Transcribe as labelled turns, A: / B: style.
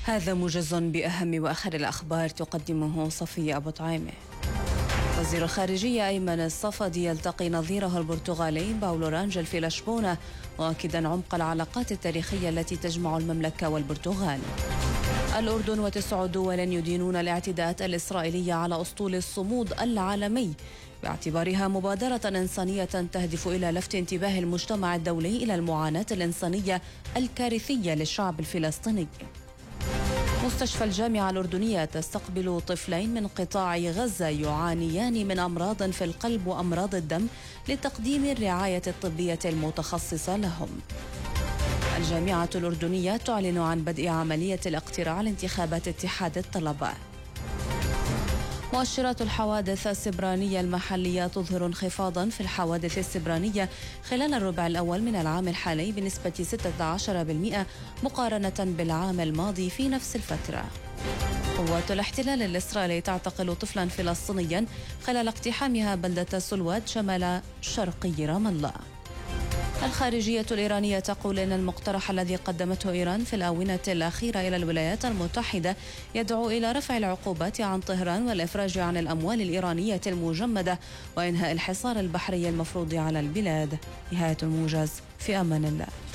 A: هذا موجز بأهم وآخر الأخبار تقدمه صفية أبو طعيمة. وزير الخارجية أيمن الصفدي يلتقي نظيره البرتغالي باولو رانجل في لشبونة، مؤكدا عمق العلاقات التاريخية التي تجمع المملكة والبرتغال. الأردن و9 دول يدينون الاعتداءات الإسرائيلية على أسطول الصمود العالمي باعتبارها مبادرة إنسانية تهدف إلى لفت انتباه المجتمع الدولي إلى المعاناة الإنسانية الكارثية للشعب الفلسطيني. مستشفى الجامعة الأردنية تستقبل طفلين من قطاع غزة يعانيان من أمراض في القلب وأمراض الدم لتقديم الرعاية الطبية المتخصصة لهم. الجامعة الأردنية تعلن عن بدء عملية الاقتراع لانتخابات اتحاد الطلبة. مؤشرات الحوادث السبرانية المحلية تظهر انخفاضا في الحوادث السبرانية خلال الربع الأول من العام الحالي بنسبة 16% مقارنة بالعام الماضي في نفس الفترة. قوات الاحتلال الإسرائيلي تعتقل طفلا فلسطينيا خلال اقتحامها بلدة سلواد شمال شرقي رام الله. الخارجية الإيرانية تقول إن المقترح الذي قدمته إيران في الآونة الأخيرة إلى الولايات المتحدة يدعو إلى رفع العقوبات عن طهران والإفراج عن الأموال الإيرانية المجمدة وإنهاء الحصار البحري المفروض على البلاد. نهاية الموجز، في أمان الله.